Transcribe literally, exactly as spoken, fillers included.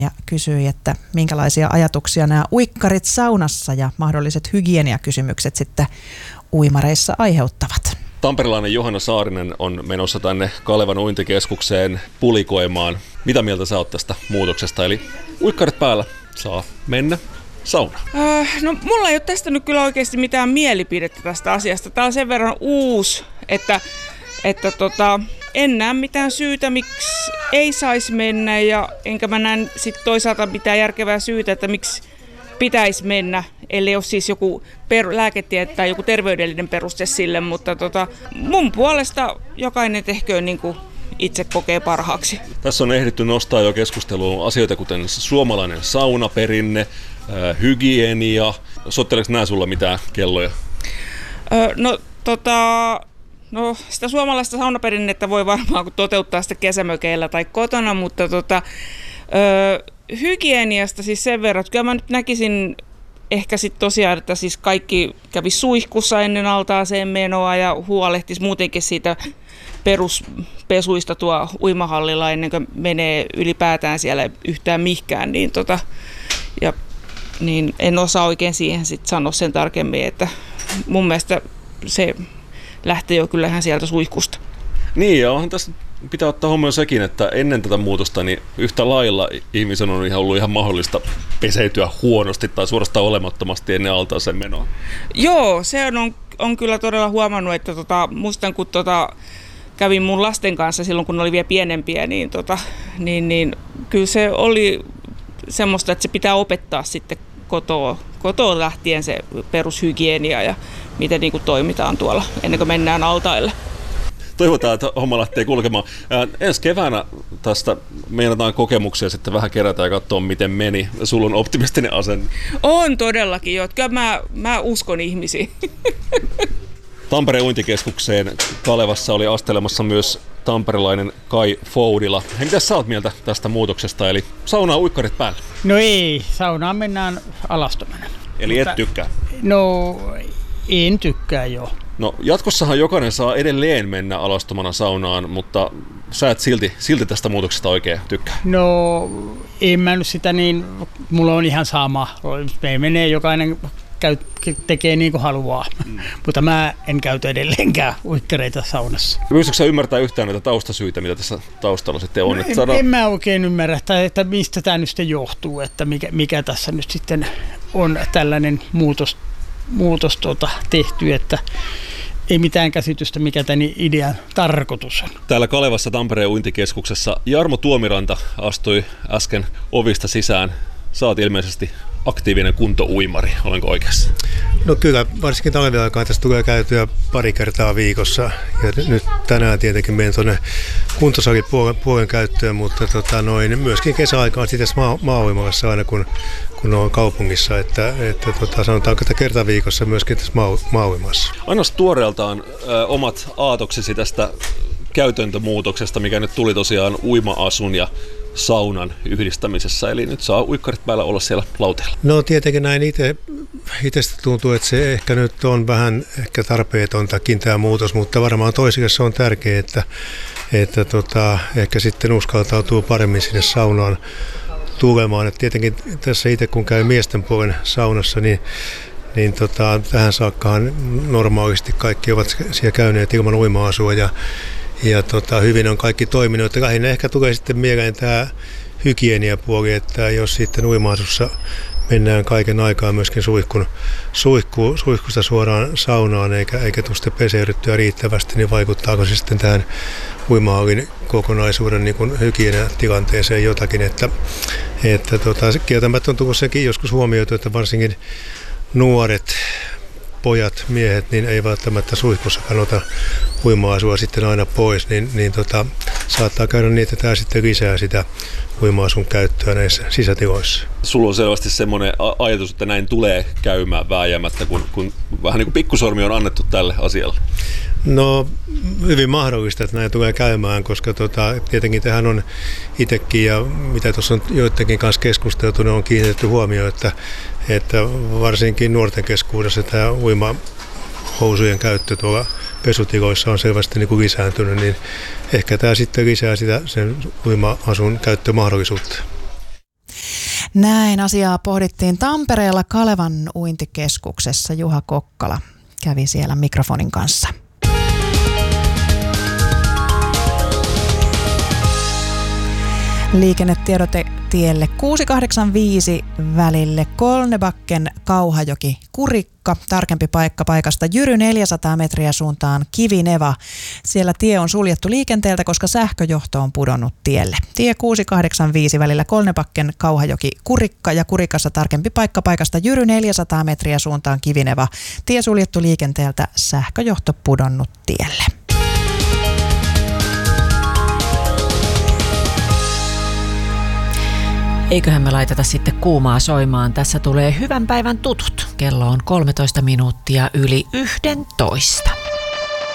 ja kysyi, että minkälaisia ajatuksia nämä uikkarit saunassa ja mahdolliset hygieniakysymykset sitten uimareissa aiheuttavat. Tamperelainen Johanna Saarinen on menossa tänne Kalevan uintikeskukseen pulikoimaan. Mitä mieltä sä oot tästä muutoksesta? Eli uikkarit päällä saa mennä saunaan. Öö, no mulla ei ole tästä nyt kyllä oikeasti mitään mielipidettä tästä asiasta. Tää on sen verran uusi, että, että tota, en näe mitään syytä, miksi ei saisi mennä. Ja enkä mä näe sit toisaalta mitään järkevää syytä, että miksi pitäisi mennä, ellei ole siis joku per- lääketiede tai joku terveydellinen peruste sille, mutta tota, mun puolesta jokainen tehköön niin kuin itse kokee parhaaksi. Tässä on ehditty nostaa jo keskusteluun asioita kuten suomalainen saunaperinne, äh, hygienia. Soitteleeko nämä sulla mitään kelloja? Öö, no tota... No sitä suomalaista saunaperinnettä voi varmaan toteuttaa sitä kesämökeillä tai kotona, mutta tota, öö, hygieniasta siis sen verran, että kyllä mä nyt näkisin ehkä sitten tosiaan, että siis kaikki kävi suihkussa ennen altaaseen menoa ja huolehtisi muutenkin siitä peruspesuista tuo uimahallilla ennen kuin menee ylipäätään siellä yhtään mihkään, niin, tota, ja, niin en osaa oikein siihen sit sanoa sen tarkemmin, että mun mielestä se lähtee jo kyllähän sieltä suihkusta. Niin, ja onhan tässä pitää ottaa huomioon sekin, että ennen tätä muutosta niin yhtä lailla ihmisen on ihan ollut ihan mahdollista peseytyä huonosti tai suorastaan olemattomasti ennen altaaseen menoa. Joo, se on, on kyllä todella huomannut, että tota, muistan kun tota, kävin mun lasten kanssa silloin, kun ne oli vielä pienempiä, niin, tota, niin, niin kyllä se oli semmoista, että se pitää opettaa sitten kotoa, kotoa lähtien se perushygienia ja miten niin kuin toimitaan tuolla ennen kuin mennään altaille. Toivotaan, että homma lähtee kulkemaan. Ää, ensi keväänä tästä meinataan kokemuksia sitten vähän kerätä ja katsoa, miten meni. Sulla on optimistinen asenne. On todellakin, jo. Kyllä mä, mä uskon ihmisiin. Tampereen uintikeskukseen Kalevassa oli astelemassa myös tamperelainen Kai Foudila. Hei, mitä sä oot mieltä tästä muutoksesta? Eli saunaa uikkarit päällä. No ei, saunaan mennään alastomana. Eli Mutta, et tykkää? No en tykkää jo. No jatkossahan jokainen saa edelleen mennä alastomana saunaan, mutta sä et silti, silti tästä muutoksesta oikein tykkää. No en mä nyt sitä niin, mulla on ihan sama. Me menee jokainen käy, tekee niin kuin haluaa, mm. mutta mä en käytä edelleenkään uikkareita saunassa. Pystytkö sä ymmärtää yhtään näitä taustasyitä, mitä tässä taustalla sitten on? No, että en, saadaan... en mä oikein ymmärrä, että, että mistä tämä nyt sitten johtuu, että mikä, mikä tässä nyt sitten on tällainen muutos, muutos tuota, tehty, että ei mitään käsitystä, mikä tämän idean tarkoitus on. Täällä Kalevassa Tampereen uintikeskuksessa Jarmo Tuomiranta astui äsken ovista sisään. Sä oot ilmeisesti aktiivinen kuntouimari, olenko oikeassa? No kyllä, varsinkin talviaikaan tässä tulee käytyä pari kertaa viikossa. Ja nyt tänään tietenkin menen tuonne kuntosalipuolen puolen käyttöön, mutta tota noin, myöskin kesäaikaan sitten maa, maa-uimalassa aina kun, kun on kaupungissa. Että, että tota, sanotaanko, että kerta viikossa myöskin tässä maa, maa-uimassa. Annas tuoreeltaan ö, omat aatoksesi tästä käytäntömuutoksesta, mikä nyt tuli tosiaan uima-asun ja saunan yhdistämisessä, eli nyt saa uikkarit päällä olla siellä lauteella. No tietenkin näin itse, itsestä tuntuu, että se ehkä nyt on vähän ehkä tarpeetontakin tämä muutos, mutta varmaan toisille se on tärkeää, että, että tota, ehkä sitten uskaltautuu paremmin sinne saunaan tulemaan. Et tietenkin tässä itse kun käy miesten puolen saunassa, niin niin tota, tähän saakkaan normaalisti kaikki ovat siellä käyneet ilman uima-asua ja Ja tota, hyvin on kaikki toiminut. Lähinnä ehkä tulee sitten mieleen tämä hygieniapuoli, että jos sitten uima-asussa mennään kaiken aikaa myöskin suihkun, suihku, suihkusta suoraan saunaan eikä, eikä tule sitten peseydyttyä riittävästi, niin vaikuttaako se sitten tähän uimahallin kokonaisuuden niin kuin hygieniatilanteeseen jotakin. Että, että tota, kieltämättä on tullut sekin joskus huomioitu, että varsinkin nuoret pojat, miehet, niin ei välttämättä suihkussakaan ota uima-asua sitten aina pois, niin, niin tota, saattaa käydä niin, että tämä sitten lisää sitä uima-asun käyttöä näissä sisätiloissa. Sulla on selvästi semmoinen ajatus, että näin tulee käymään vääjäämättä, kun, kun vähän niin kuin pikkusormi on annettu tälle asialle. No hyvin mahdollista, että näin tulee käymään, koska tota, tietenkin tähän on itsekin ja mitä tuossa on joidenkin kanssa keskusteltu, niin on kiinnitetty huomioon, että, että varsinkin nuorten keskuudessa tämä uimahousujen käyttö tuolla pesutiloissa on selvästi niin kuin lisääntynyt, niin ehkä tämä sitten lisää sitä sen uima-asun käyttömahdollisuutta. Näin asiaa pohdittiin Tampereella Kalevan uintikeskuksessa. Juha Kokkala kävi siellä mikrofonin kanssa. Liikennetiedote tielle kuusi kahdeksan viisi välille Kolnebacken Kauhajoki Kurikka. Tarkempi paikka paikasta Jyry neljäsataa metriä suuntaan Kivineva. Siellä tie on suljettu liikenteeltä, koska sähköjohto on pudonnut tielle. Tie kuusi kahdeksan viisi välillä Kolnebacken Kauhajoki Kurikka ja Kurikassa tarkempi paikka paikasta Jyry neljäsataa metriä suuntaan Kivineva. Tie suljettu liikenteeltä, sähköjohto pudonnut tielle. Eiköhän me laiteta sitten kuumaa soimaan. Tässä tulee hyvän päivän tutut. Kello on kolmetoista minuuttia yli yhdentoista.